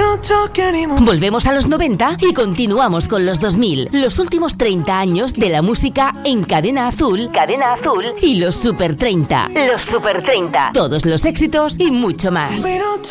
Volvemos a los 90 y continuamos con los 2000, los últimos 30 años de la música en Cadena Azul y los Super 30. Los Super 30. Todos los éxitos y mucho más.